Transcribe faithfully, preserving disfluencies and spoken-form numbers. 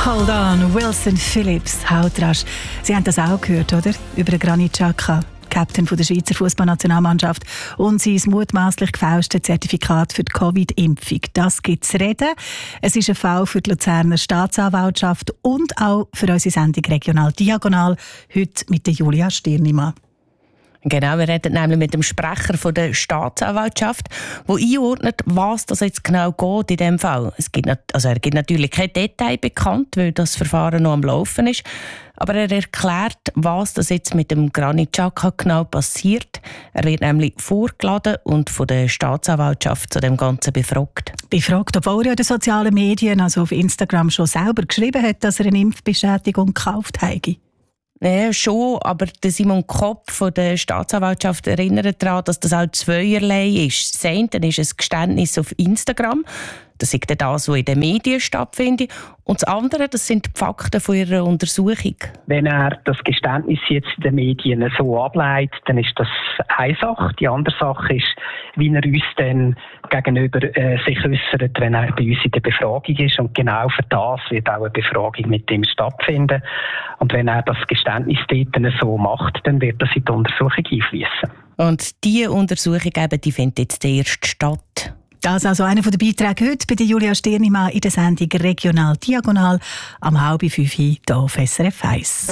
Hold on, Wilson Phillips, haut rasch. Sie haben das auch gehört, oder? Über Granit Xhaka, Captain der Schweizer Fußballnationalmannschaft, und sein mutmaßlich gefälschte Zertifikat für die Covid-Impfung. Das gibt zu reden. Es ist ein Fall für die Luzerner Staatsanwaltschaft und auch für unsere Sendung «Regional Diagonal», heute mit der Julia Stirnimann. Genau, wir reden nämlich mit dem Sprecher von der Staatsanwaltschaft, der einordnet, was das jetzt genau geht in diesem Fall. Es gibt, also er gibt natürlich kein Detail bekannt, weil das Verfahren noch am Laufen ist. Aber er erklärt, was das jetzt mit dem Granit Xhaka genau passiert. Er wird nämlich vorgeladen und von der Staatsanwaltschaft zu dem Ganzen befragt. Befragt, obwohl er in den sozialen Medien, also auf Instagram, schon selber geschrieben hat, dass er eine Impfbestätigung gekauft habe. Ja, schon, aber der Simon Kopp von der Staatsanwaltschaft erinnert daran, dass das auch zweierlei ist. Das eine ist ein Geständnis auf Instagram. Das ist das, was in den Medien stattfindet. Und das andere, das sind die Fakten von ihrer Untersuchung. Wenn er das Geständnis jetzt in den Medien so ableitet, dann ist das eine Sache. Die andere Sache ist, wie er uns dann gegenüber äh, sich äußert, wenn er bei uns in der Befragung ist. Und genau für das wird auch eine Befragung mit ihm stattfinden. Und wenn er das Geständnis dort so macht, dann wird das in die Untersuchung einfließen. Und diese Untersuchung eben, die findet jetzt erst statt. Das ist also einer der Beiträge heute bei der Julia Stirnimann in der Sendung «Regional Diagonal» am halb fünf hier auf S R F eins.